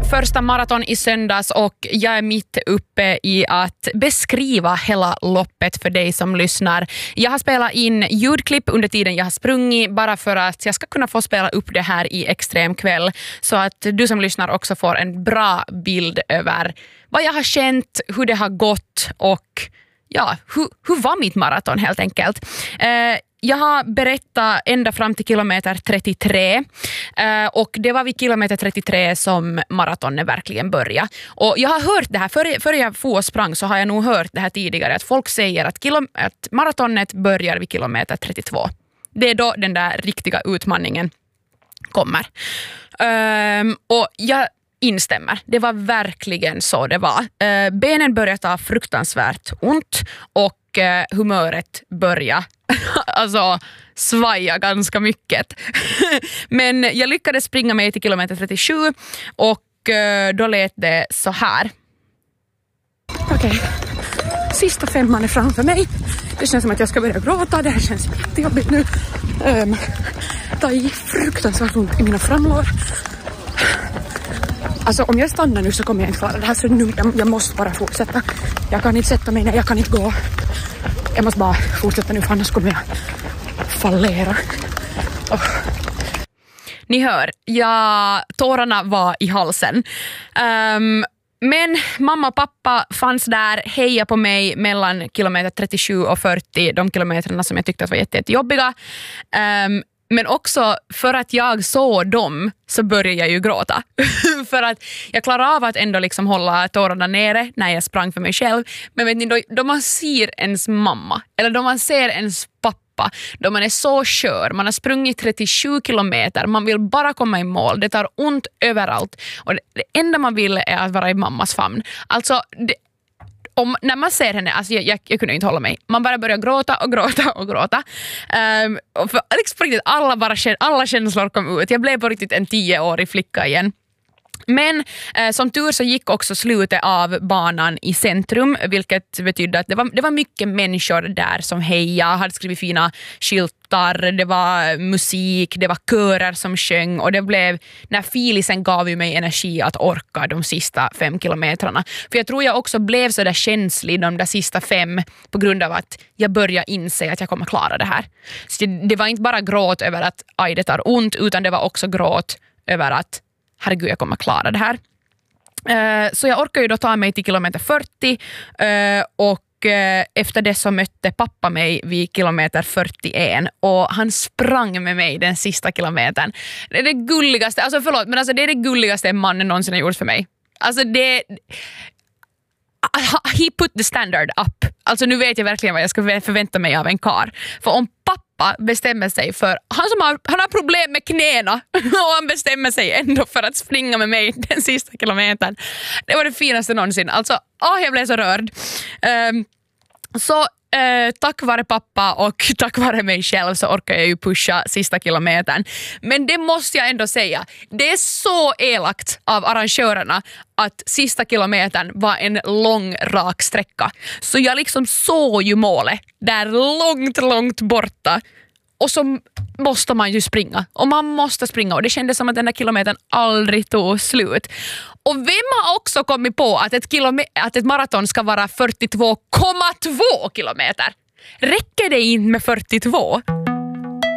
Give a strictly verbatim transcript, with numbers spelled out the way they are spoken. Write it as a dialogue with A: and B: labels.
A: första maraton i söndags och jag är mitt uppe i att beskriva hela loppet för dig som lyssnar. Jag har spelat in ljudklipp under tiden jag har sprungit bara för att jag ska kunna få spela upp det här i Extremkväll så att du som lyssnar också får en bra bild över vad jag har känt, hur det har gått och ja, hur, hur var mitt maraton helt enkelt. Eh, Jag har berättat ända fram till kilometer trettiotre eh, och det var vid kilometer trettiotre som maratonen verkligen började. Och jag har hört det här, före, före jag får och sprang så har jag nog hört det här tidigare att folk säger att, kilo, att maratonet börjar vid kilometer trettiotvå. Det är då den där riktiga utmaningen kommer. Um, och jag instämmer, det var verkligen så det var. Uh, benen började ta fruktansvärt ont och uh, humöret började alltså svaja ganska mycket. Men jag lyckades springa mig till kilometer trettiosju och uh, då lät det så här.
B: Okej, okay. Sista femman är framför mig. Det känns som att jag ska börja gråta. Det här känns jättejobbigt nu. Um, det är fruktansvärt ont i mina framlår. Alltså om jag stannar nu så kommer jag inte klara det här. Så nu, jag, jag måste bara fortsätta. Jag kan inte sätta mig ner, jag kan inte gå. Jag måste bara fortsätta nu för annars kommer jag fallera. Oh.
A: Ni hör, ja, tårarna var i halsen. Um, men mamma och pappa fanns där, heja på mig mellan kilometer trettiosju och fyrtio, de kilometrarna som jag tyckte var jätte, jättejobbiga. Um, men också för att jag såg dem så började jag ju gråta. För att jag klarar av att ändå liksom hålla tårarna nere när jag sprang för mig själv. Men vet ni, då, då man ser ens mamma eller då man ser ens pappa, då man är så skör, man har sprungit trettiosju kilometer, man vill bara komma i mål, det tar ont överallt och det, det enda man vill är att vara i mammas famn. Alltså det, om, när man ser henne, alltså jag, jag, jag kunde inte hålla mig, man bara börjar gråta och gråta och gråta um, och för liksom på riktigt, alla, bara, alla känslor kom ut. Jag blev på riktigt en tioårig flicka igen. Men eh, som tur så gick också slutet av banan i centrum, vilket betydde att det var, det var mycket människor där som hejade, hade skrivit fina skyltar, det var musik, det var körer som sjöng och det blev, när filisen gav ju mig energi att orka de sista fem kilometrarna. För jag tror jag också blev så där känslig de där sista fem på grund av att jag började inse att jag kommer klara det här. Så det, det var inte bara gråt över att aj, det tar ont, utan det var också gråt över att herregud, jag kommer klara det här. Uh, så jag orkar ju då ta mig till kilometer fyrtio uh, och uh, efter det så mötte pappa mig vid kilometer fyrtioen och han sprang med mig den sista kilometern. Det är det gulligaste, alltså förlåt, men alltså det är det gulligaste mannen någonsin har gjort för mig. Alltså det... He put the standard up. Alltså nu vet jag verkligen vad jag ska förvänta mig av en kar. För om pappa bestämmer sig för, han som har, han har problem med knäna och han bestämmer sig ändå för att springa med mig den sista kilometern. Det var det finaste någonsin. Alltså, åh, jag blev så rörd. Um, så Eh, tack vare pappa och tack vare mig själv så orkar jag ju pusha sista kilometern. Men det måste jag ändå säga, det är så elakt av arrangörerna att sista kilometern var en lång rak sträcka. Så jag liksom såg ju målet där långt, långt borta. Och så måste man ju springa. Och man måste springa. Och det kändes som att den där kilometern aldrig tog slut. Och vem har också kommit på att ett, kilome- att ett maraton ska vara fyrtiotvå komma två kilometer? Räcker det inte med fyrtiotvå?